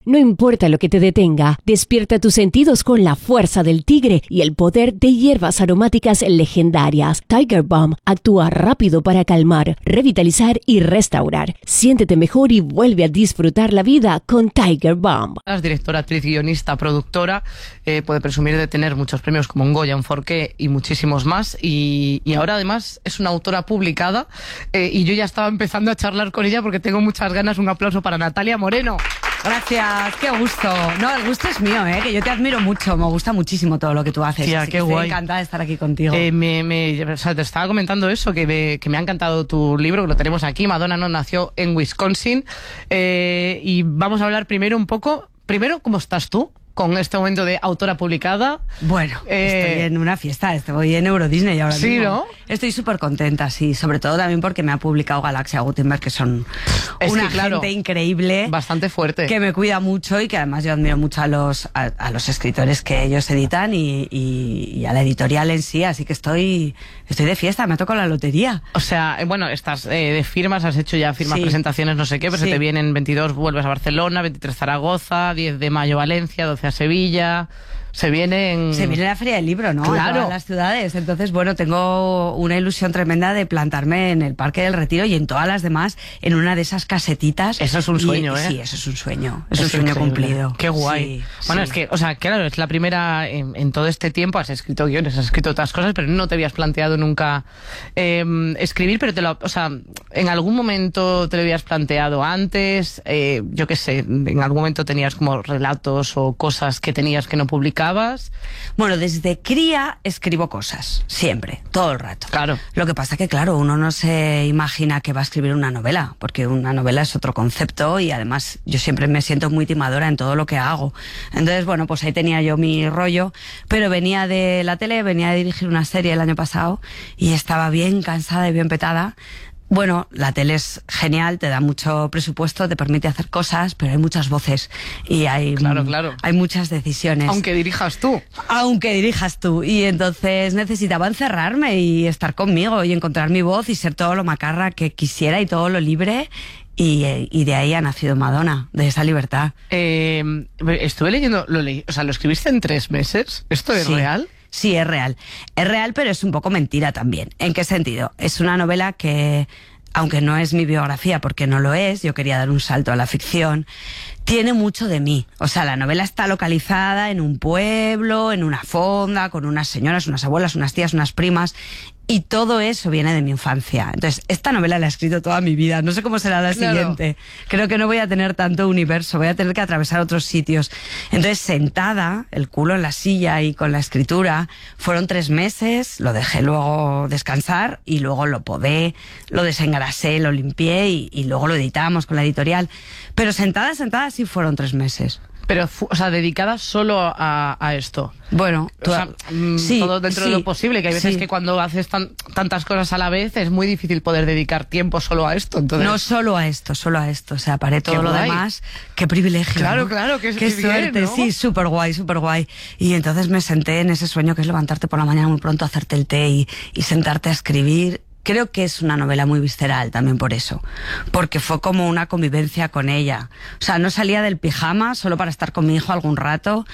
No importa lo que te detenga, despierta tus sentidos con la fuerza del tigre y el poder de hierbas aromáticas legendarias. Tiger Balm actúa rápido para calmar, revitalizar y restaurar. Siéntete mejor y vuelve a disfrutar la vida con Tiger Balm. Es directora, actriz, guionista, productora. Puede presumir de tener muchos premios como un Goya, un Forqué y muchísimos más. Y ahora además es una autora publicada y yo ya estaba empezando a charlar con ella porque tengo muchas ganas. Un aplauso para Natalia Moreno. Gracias, qué gusto. No, el gusto es mío, que yo te admiro mucho, me gusta muchísimo todo lo que tú haces. Tía, así qué que guay. Estoy encantada de estar aquí contigo. O sea, te estaba comentando eso, que me ha encantado tu libro, que lo tenemos aquí. Madonna no nació en Wisconsin. Y vamos a hablar primero un poco. Primero, ¿cómo estás tú con este momento de autora publicada? Bueno, estoy en una fiesta, estoy en Euro Disney ahora mismo. Sí, ¿no? Estoy súper contenta, sí, sobre todo también porque me ha publicado Galaxia Gutenberg, que son una gente increíble. Bastante fuerte. Que me cuida mucho y que además yo admiro mucho a los escritores que ellos editan y a la editorial en sí, así que estoy de fiesta, me ha tocado la lotería. O sea, bueno, estás de firmas, has hecho ya firmas, Sí. presentaciones, no sé qué, pero Sí. se te vienen 22, vuelves a Barcelona, 23 Zaragoza, 10 de mayo Valencia, 12 a Sevilla. Se viene la Feria del Libro, ¿no? Claro. En todas las ciudades. Entonces, bueno, tengo una ilusión tremenda de plantarme en el Parque del Retiro y en todas las demás, en una de esas casetitas. Eso es un sueño, Sí, eso es un sueño. Es un sueño increíble. cumplido. Qué guay. Sí, Bueno, sí. es que, o sea, claro, es la primera en todo este tiempo. Has escrito guiones, has escrito otras cosas, pero no te habías planteado nunca escribir, pero o sea, en algún momento te lo habías planteado antes. Yo qué sé, en algún momento tenías como relatos o cosas que tenías que no publicabas. Bueno, desde cría escribo cosas, siempre, todo el rato. Claro. Lo que pasa que, claro, uno no se imagina que va a escribir una novela, porque una novela es otro concepto y además yo siempre me siento muy timadora en todo lo que hago. Entonces, bueno, pues ahí tenía yo mi rollo, pero venía de la tele, venía de dirigir una serie el año pasado y estaba bien cansada y bien petada. Bueno, la tele es genial, te da mucho presupuesto, te permite hacer cosas, pero hay muchas voces y hay muchas decisiones. Aunque dirijas tú. Aunque dirijas tú. Y entonces necesitaba encerrarme y estar conmigo y encontrar mi voz y ser todo lo macarra que quisiera y todo lo libre. Y de ahí ha nacido Madonna, de esa libertad. Estuve leyendo, o sea, ¿lo escribiste en 3 meses? ¿Esto es real? Sí, es real. Es real, pero es un poco mentira también. ¿En qué sentido? Es una novela que, aunque no es mi biografía, porque no lo es, yo quería dar un salto a la ficción, tiene mucho de mí. O sea, la novela está localizada en un pueblo, en una fonda, con unas señoras, unas abuelas, unas tías, unas primas, y todo eso viene de mi infancia. Entonces, esta novela la he escrito toda mi vida. No sé cómo será la siguiente. Creo que no voy a tener tanto universo, voy a tener que atravesar otros sitios. Entonces, sentada, el culo en la silla y con la escritura, fueron 3 meses, lo dejé luego descansar y luego lo podé, lo desengrasé, lo limpié y luego lo editamos con la editorial. Pero sentada sí fueron 3 meses. Pero, o sea, dedicada solo a esto. Bueno, sí, todo dentro de lo posible, que hay veces que cuando haces tantas cosas a la vez es muy difícil poder dedicar tiempo solo a esto. Entonces... No solo a esto, o sea, paré todo lo demás. Qué privilegio. Claro, ¿no? claro, qué suerte, bien, ¿no? Sí, súper guay, súper guay. Y entonces me senté en ese sueño que es levantarte por la mañana muy pronto, hacerte el té y sentarte a escribir. Creo que es una novela muy visceral también por eso, porque fue como una convivencia con ella. O sea, no salía del pijama solo para estar con mi hijo algún rato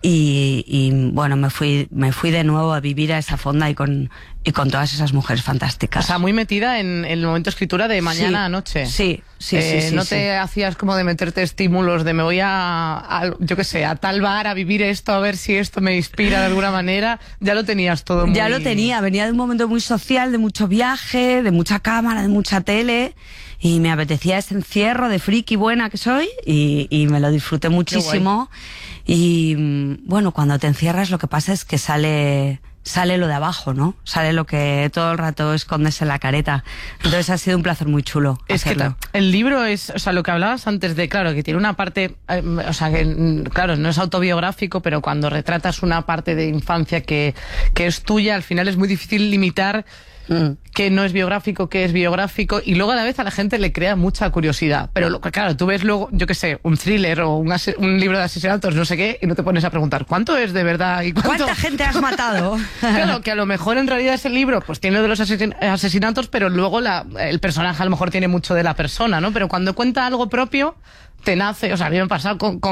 y bueno, me fui de nuevo a vivir a esa fonda y con todas esas mujeres fantásticas. O sea, muy metida en el momento de escritura de mañana a noche. Sí. ¿No te hacías como de meterte estímulos de me voy yo qué sé, a tal bar a vivir esto, a ver si esto me inspira de alguna manera? Ya lo tenías todo muy... Ya lo tenía, venía de un momento muy social, de mucho viaje, de mucha cámara, de mucha tele, y me apetecía ese encierro de friki buena que soy, y me lo disfruté muchísimo. Y bueno, cuando te encierras lo que pasa es que sale lo de abajo, ¿no? Sale lo que todo el rato escondes en la careta. Entonces ha sido un placer muy chulo hacerlo. Que el libro es, o sea, lo que hablabas antes de, claro, que tiene una parte, o sea, que claro, no es autobiográfico, pero cuando retratas una parte de infancia que es tuya, al final es muy difícil limitar que no es biográfico, que es biográfico, y luego a la vez a la gente le crea mucha curiosidad. Pero claro, tú ves luego, yo qué sé, un thriller o un libro de asesinatos, no sé qué, y no te pones a preguntar ¿cuánto es de verdad? Y ¿cuánta gente has matado? Claro, que a lo mejor en realidad ese libro pues tiene de los asesinatos, pero luego el personaje a lo mejor tiene mucho de la persona, ¿no? Pero cuando cuenta algo propio, te nace, o sea, a mí me ha pasado con